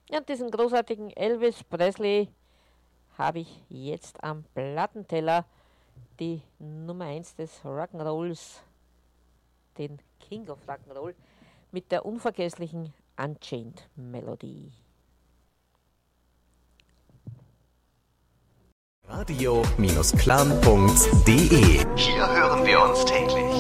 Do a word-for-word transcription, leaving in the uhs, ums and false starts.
Ja, und diesen großartigen Elvis Presley habe ich jetzt am Plattenteller, die Nummer eins des Rock'n'Rolls, den King of Rock'n'Roll, mit der unvergesslichen Unchained Melody. radio Bindestrich clan Punkt de. Hier hören wir uns täglich.